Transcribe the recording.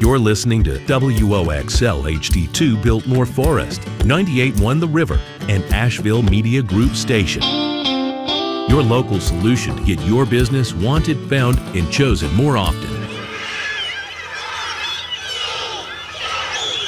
You're listening to WOXL HD2 Biltmore Forest, 98.1 The River, and Asheville Media Group Station. Your local solution to get your business wanted, found, and chosen more often.